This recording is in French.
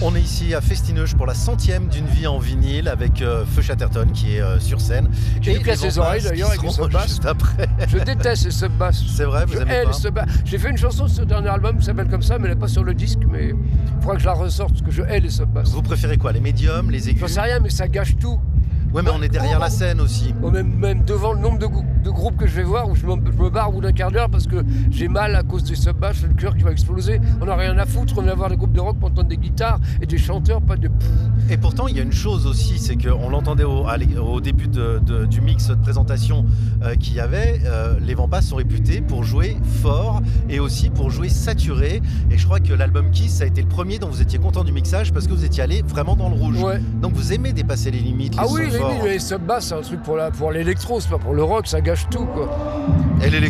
On est ici à Festineuge pour la 100e d'une vie en vinyle avec Feu Chatterton qui est sur scène. J'ai dû casser les oreilles d'ailleurs avec les sub-basses. Juste après. Je déteste les sub-basses. C'est vrai, vous aimez pas? J'ai fait une chanson sur ce dernier album qui s'appelle comme ça, mais elle n'est pas sur le disque. Mais il faudra que je la ressorte parce que je hais les sub-basses. Vous préférez quoi? Les médiums, les aigus? J'en sais rien, mais ça gâche tout. Ouais, mais on est derrière la scène aussi. Même devant le nombre de groupes que je vais voir où je me barre au bout d'un quart d'heure parce que j'ai mal à cause des sub-basses, j'ai le cœur qui va exploser. On n'a rien à foutre, on vient voir des groupes de rock pour entendre des guitares et des chanteurs, pas de... Et pourtant, il y a une chose aussi, c'est qu'on l'entendait au début du mix de présentation qu'il y avait, les Vampas sont réputés pour jouer fort et aussi pour jouer saturé. Et je crois que l'album Kiss, ça a été le premier dont vous étiez content du mixage parce que vous étiez allé vraiment dans le rouge. Ouais. Donc vous aimez dépasser les limites, les sons forts. Les sub-basses, c'est un truc pour l'électro, c'est pas pour le rock, ça gâche tout, quoi. Et